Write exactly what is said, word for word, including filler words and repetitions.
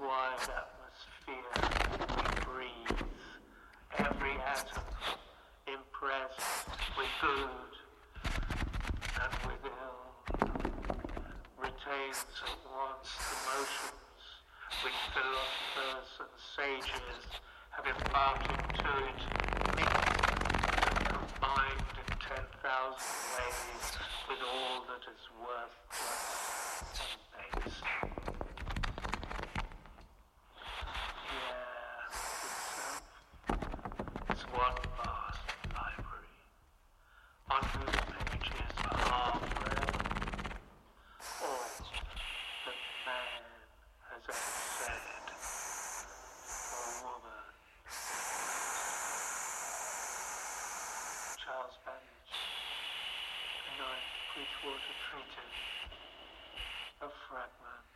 wide atmosphere we breathe, every atom impressed with good and with ill, retains at once the motions which philosophers and sages have imparted to it, mixed and combined in ten thousand ways with all that is worthless and base. It's one vast library, on whose pages are forever all that man has ever said, or woman. Charles Babbage, The Ninth Bridgewater Treatise, a fragment.